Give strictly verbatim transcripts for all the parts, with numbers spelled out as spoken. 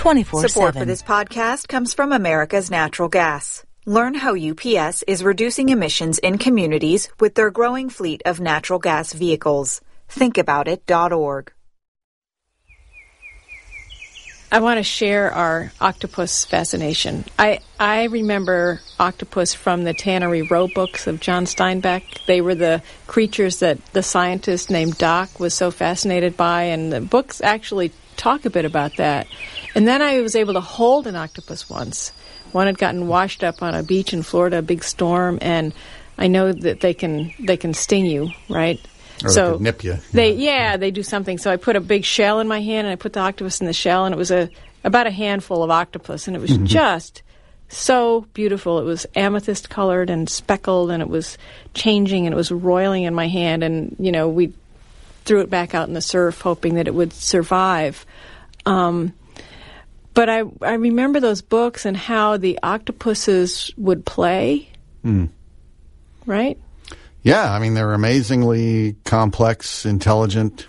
twenty-four seven. Support for this podcast comes from America's Natural Gas. Learn how U P S is reducing emissions in communities with their growing fleet of natural gas vehicles. think about it dot org. I want to share our octopus fascination. I, I remember octopus from the Tannery Row books of John Steinbeck. They were the creatures that the scientist named Doc was so fascinated by, and the books actually talk a bit about that. And then I was able to hold an octopus once. One had gotten washed up on a beach in Florida, a big storm, and I know that they can they can sting you, right? Or so they could nip you. They yeah, they do something. So I put a big shell in my hand, and I put the octopus in the shell, and it was a about a handful of octopus, and it was mm-hmm. just so beautiful. It was amethyst colored and speckled, and it was changing, and it was roiling in my hand, and you know we threw it back out in the surf, hoping that it would survive. Um, but I I remember those books and how the octopuses would play, mm. right? Yeah, I mean, they're amazingly complex, intelligent.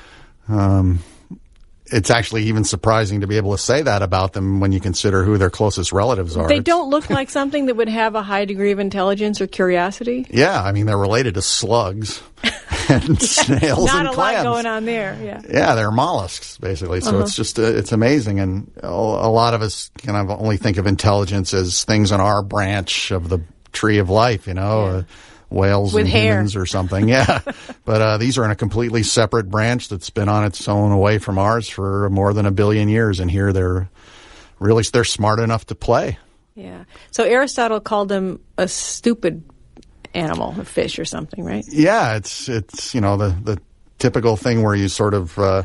Um, it's actually even surprising to be able to say that about them when you consider who their closest relatives are. They it's, don't look like something that would have a high degree of intelligence or curiosity. Yeah, I mean, they're related to slugs and snails Not and a clams. lot going on there, yeah. Yeah, they're mollusks, basically. So uh-huh. it's just, uh, it's amazing. And a, a lot of us kind of only think of intelligence as things on our branch of the tree of life, you know, yeah. uh, whales With and hair. humans or something. Yeah. But uh, these are in a completely separate branch that's been on its own away from ours for more than a billion years. And here they're really, they're smart enough to play. Yeah. So Aristotle called them a stupid animal, a fish or something, right? Yeah. It's, it's you know, the, the typical thing where you sort of uh,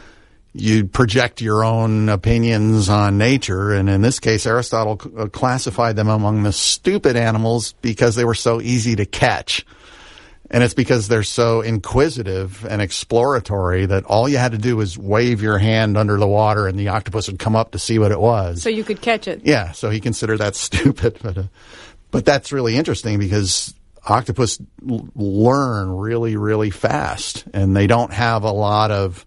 you project your own opinions on nature. And in this case, Aristotle c- uh, classified them among the stupid animals because they were so easy to catch. And it's because they're so inquisitive and exploratory that all you had to do was wave your hand under the water and the octopus would come up to see what it was. So you could catch it. Yeah. So he considered that stupid. But, uh, but that's really interesting because octopus l- learn really, really fast. And they don't have a lot of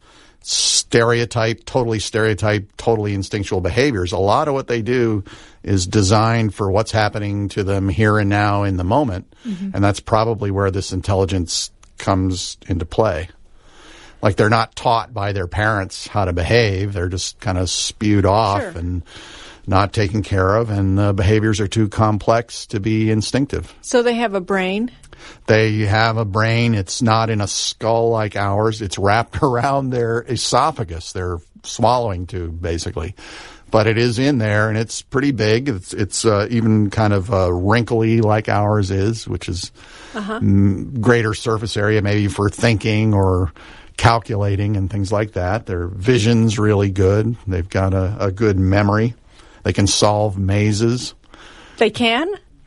stereotype, totally stereotype, totally instinctual behaviors. A lot of what they do is designed for what's happening to them here and now in the moment. Mm-hmm. And that's probably where this intelligence comes into play. Like they're not taught by their parents how to behave. They're just kind of spewed off sure. and not taken care of. And the behaviors are too complex to be instinctive. So they have a brain? They have a brain. It's not in a skull like ours. It's wrapped around their esophagus, their swallowing tube, basically. But it is in there, and it's pretty big. It's, it's uh, even kind of uh, wrinkly like ours is, which is uh-huh. m- greater surface area maybe for thinking or calculating and things like that. Their vision's really good. They've got a, a good memory. They can solve mazes. They can?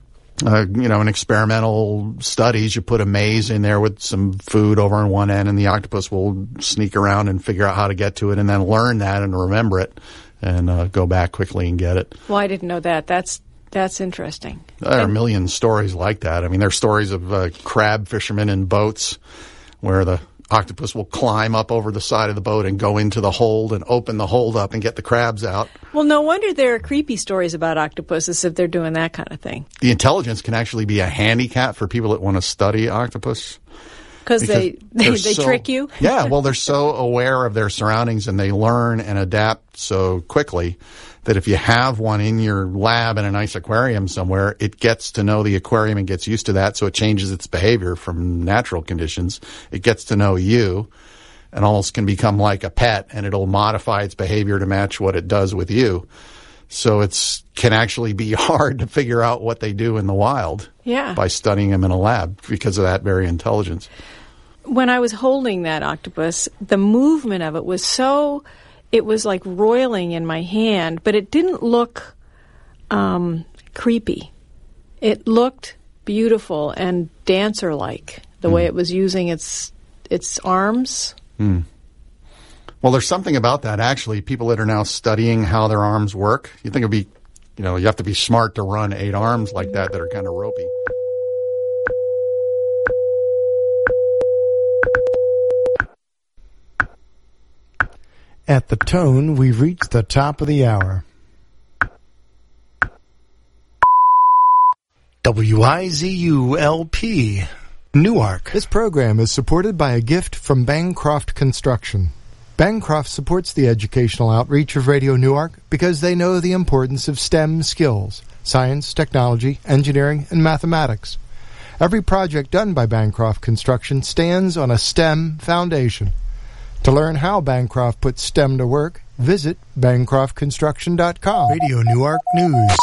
Uh, you know, in experimental studies, you put a maze in there with some food over on one end, and the octopus will sneak around and figure out how to get to it and then learn that and remember it and uh, go back quickly and get it. Well, I didn't know that. That's that's interesting. There are and- a million stories like that. I mean, there are stories of uh, crab fishermen in boats where the octopus will climb up over the side of the boat and go into the hold and open the hold up and get the crabs out. Well, no wonder there are creepy stories about octopuses if they're doing that kind of thing. The intelligence can actually be a handicap for people that want to study octopus. Cause because they, they, they so, trick you? Yeah, well, they're so aware of their surroundings and they learn and adapt so quickly that if you have one in your lab in a nice aquarium somewhere, it gets to know the aquarium and gets used to that, so it changes its behavior from natural conditions. It gets to know you and almost can become like a pet, and it'll modify its behavior to match what it does with you. So it's can actually be hard to figure out what they do in the wild yeah. by studying them in a lab because of that very intelligence. When I was holding that octopus, the movement of it was so... It was like roiling in my hand, but it didn't look um, creepy. It looked beautiful and dancer-like, the mm. way it was using its its arms. Mm. Well, there's something about that, actually. People that are now studying how their arms work, you think it'd be, you know, you have to be smart to run eight arms like that that are kind of ropey. At the tone, we've reached the top of the hour. W I Z U L P, Newark. This program is supported by a gift from Bancroft Construction. Bancroft supports the educational outreach of Radio Newark because they know the importance of STEM skills, science, technology, engineering, and mathematics. Every project done by Bancroft Construction stands on a STEM foundation. To learn how Bancroft puts STEM to work, visit bancroft construction dot com. Radio Newark News.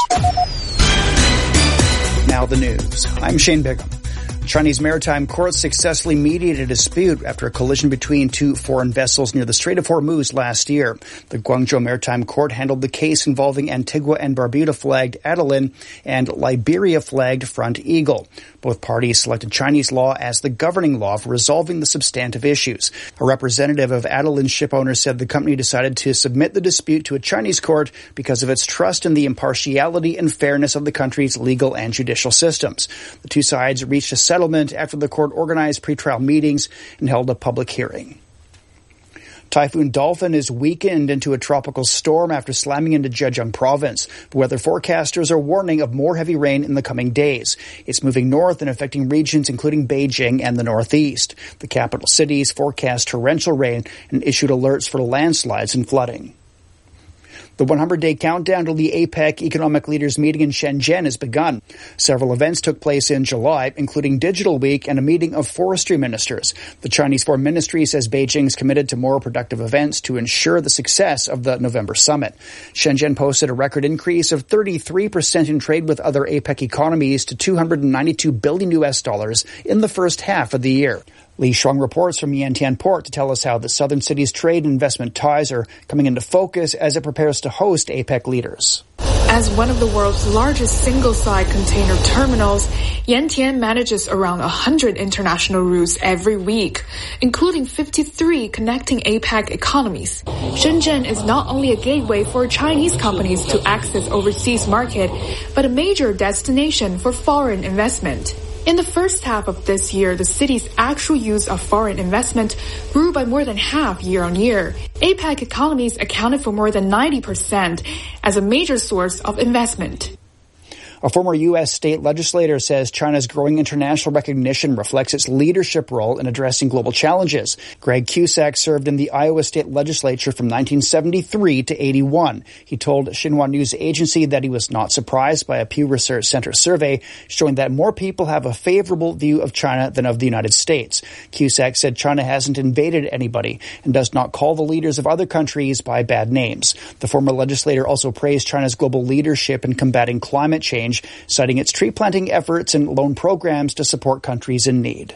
Now the news. I'm Shane Bigham. Chinese maritime courts successfully mediated a dispute after a collision between two foreign vessels near the Strait of Hormuz last year. The Guangzhou Maritime Court handled the case involving Antigua and Barbuda-flagged Adeline and Liberia-flagged Front Eagle. Both parties selected Chinese law as the governing law for resolving the substantive issues. A representative of Adeline's shipowner said the company decided to submit the dispute to a Chinese court because of its trust in the impartiality and fairness of the country's legal and judicial systems. The two sides reached a settlement after the court organized pretrial meetings and held a public hearing. Typhoon Dolphin is weakened into a tropical storm after slamming into Zhejiang province. The weather forecasters are warning of more heavy rain in the coming days. It's moving north and affecting regions including Beijing and the northeast. The capital cities forecast torrential rain and issued alerts for landslides and flooding. The hundred-day countdown to the APEC economic leaders meeting in Shenzhen has begun. Several events took place in July, including Digital Week and a meeting of forestry ministers. The Chinese Foreign Ministry says Beijing's committed to more productive events to ensure the success of the November summit. Shenzhen posted a record increase of thirty-three percent in trade with other APEC economies to two hundred ninety-two billion U S dollars in the first half of the year. Li Shuang reports from Yantian Port to tell us how the southern city's trade and investment ties are coming into focus as it prepares to host APEC leaders. As one of the world's largest single-side container terminals, Yantian manages around one hundred international routes every week, including fifty-three connecting APEC economies. Shenzhen is not only a gateway for Chinese companies to access overseas market, but a major destination for foreign investment. In the first half of this year, the city's actual use of foreign investment grew by more than half year on year. APEC economies accounted for more than ninety percent as a major source of investment. A former U S state legislator says China's growing international recognition reflects its leadership role in addressing global challenges. Greg Cusack served in the Iowa State Legislature from nineteen seventy-three to eighty-one. He told Xinhua News Agency that he was not surprised by a Pew Research Center survey showing that more people have a favorable view of China than of the United States. Cusack said China hasn't invaded anybody and does not call the leaders of other countries by bad names. The former legislator also praised China's global leadership in combating climate change, citing its tree planting efforts and loan programs to support countries in need.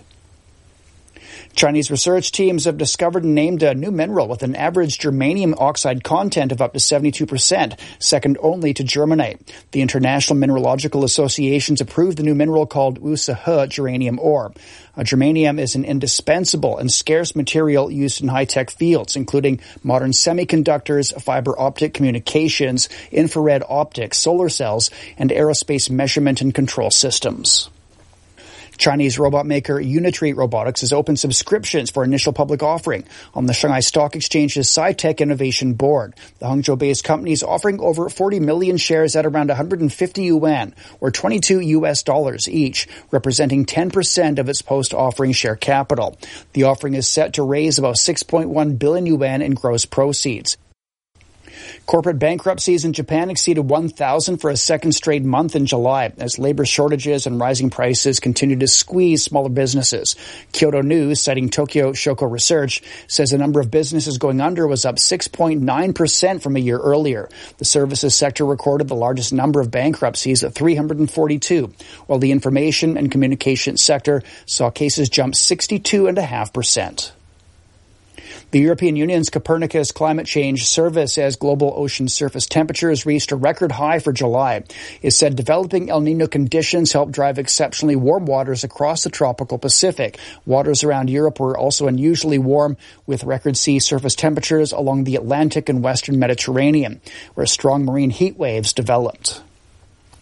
Chinese research teams have discovered and named a new mineral with an average germanium oxide content of up to seventy-two percent, second only to germanite. The International Mineralogical Association's approved the new mineral called Wusehe germanium ore. Uh, germanium is an indispensable and scarce material used in high-tech fields, including modern semiconductors, fiber optic communications, infrared optics, solar cells, and aerospace measurement and control systems. Chinese robot maker Unitree Robotics has opened subscriptions for initial public offering on the Shanghai Stock Exchange's SciTech Innovation Board. The Hangzhou-based company is offering over forty million shares at around one hundred fifty yuan, or twenty-two U S dollars each, representing ten percent of its post-offering share capital. The offering is set to raise about six point one billion yuan in gross proceeds. Corporate bankruptcies in Japan exceeded one thousand for a second straight month in July as labor shortages and rising prices continue to squeeze smaller businesses. Kyodo News, citing Tokyo Shoko Research, says the number of businesses going under was up six point nine percent from a year earlier. The services sector recorded the largest number of bankruptcies at three hundred forty-two, while the information and communications sector saw cases jump sixty-two point five percent. The European Union's Copernicus Climate Change Service says global ocean surface temperatures reached a record high for July. It said developing El Niño conditions helped drive exceptionally warm waters across the tropical Pacific. Waters around Europe were also unusually warm, with record sea surface temperatures along the Atlantic and western Mediterranean, where strong marine heat waves developed.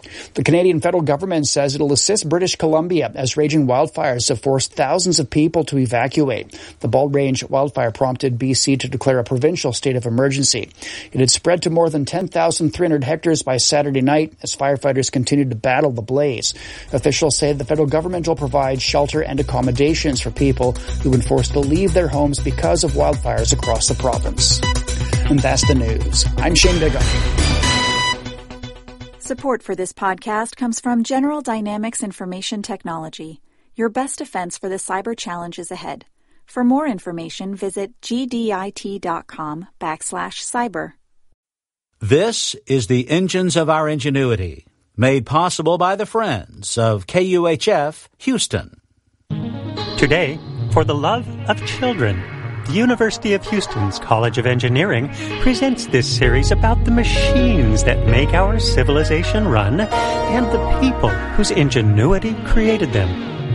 The Canadian federal government says it'll assist British Columbia as raging wildfires have forced thousands of people to evacuate. The Bald Range wildfire prompted B C to declare a provincial state of emergency. It had spread to more than ten thousand three hundred hectares by Saturday night as firefighters continued to battle the blaze. Officials say the federal government will provide shelter and accommodations for people who've been forced to leave their homes because of wildfires across the province. And that's the news. I'm Shane Bigham. Support for this podcast comes from General Dynamics Information Technology, your best defense for the cyber challenges ahead. For more information, visit gdit.com backslash cyber. This is the Engines of Our Ingenuity, made possible by the friends of K U H F Houston. Today, for the love of children, the University of Houston's College of Engineering presents this series about the machines that make our civilization run and the people whose ingenuity created them.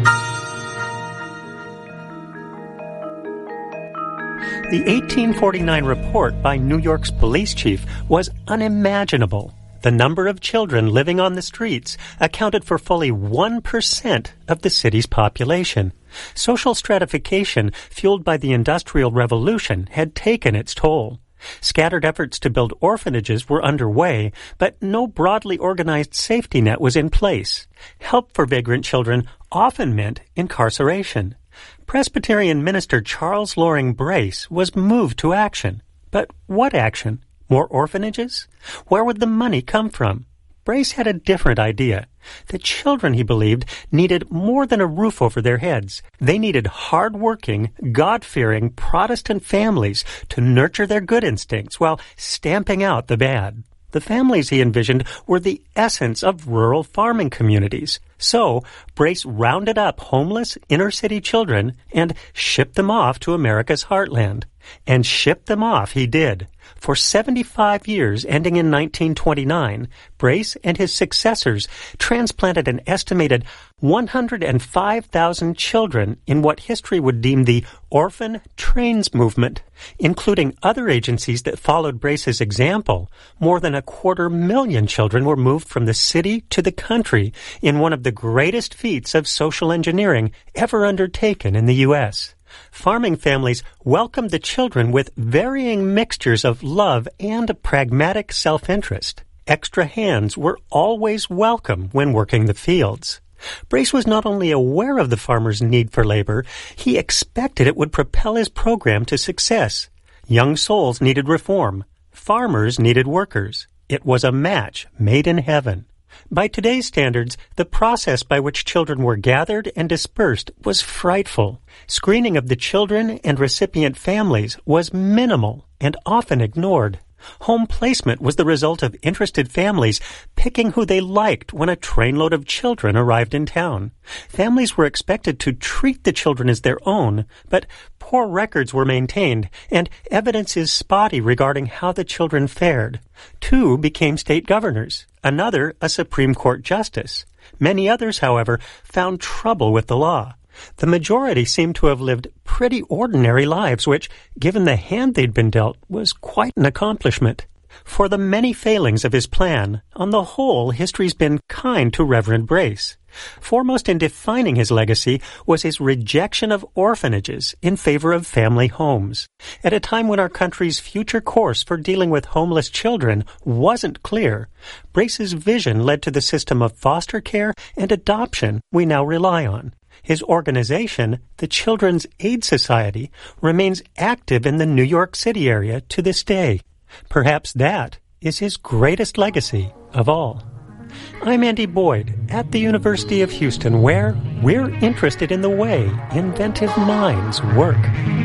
The eighteen forty-nine report by New York's police chief was unimaginable. The number of children living on the streets accounted for fully one percent of the city's population. Social stratification, fueled by the Industrial Revolution, had taken its toll. Scattered efforts to build orphanages were underway, but no broadly organized safety net was in place. Help for vagrant children often meant incarceration. Presbyterian minister Charles Loring Brace was moved to action. But what action? More orphanages? Where would the money come from? Brace had a different idea. The children, he believed, needed more than a roof over their heads. They needed hard-working, God-fearing Protestant families to nurture their good instincts while stamping out the bad. The families he envisioned were the essence of rural farming communities. So, Brace rounded up homeless inner-city children and shipped them off to America's heartland. And shipped them off he did. For seventy-five years, ending in nineteen twenty-nine, Brace and his successors transplanted an estimated one hundred five thousand children in what history would deem the Orphan Trains movement. Including other agencies that followed Brace's example, more than a quarter million children were moved from the city to the country in one of the greatest feats of social engineering ever undertaken in the U S Farming families welcomed the children with varying mixtures of love and pragmatic self-interest. Extra hands were always welcome when working the fields. Brace was not only aware of the farmers' need for labor, he expected it would propel his program to success. Young souls needed reform. Farmers needed workers. It was a match made in heaven. By today's standards, the process by which children were gathered and dispersed was frightful. Screening of the children and recipient families was minimal and often ignored. Home placement was the result of interested families picking who they liked when a trainload of children arrived in town. Families were expected to treat the children as their own, but poor records were maintained, and evidence is spotty regarding how the children fared. Two became state governors, another a Supreme Court justice. Many others, however, found trouble with the law. The majority seemed to have lived pretty ordinary lives, which, given the hand they'd been dealt, was quite an accomplishment. For the many failings of his plan, on the whole, history's been kind to Reverend Brace. Foremost in defining his legacy was his rejection of orphanages in favor of family homes. At a time when our country's future course for dealing with homeless children wasn't clear, Brace's vision led to the system of foster care and adoption we now rely on. His organization, the Children's Aid Society, remains active in the New York City area to this day. Perhaps that is his greatest legacy of all. I'm Andy Boyd at the University of Houston, where we're interested in the way inventive minds work.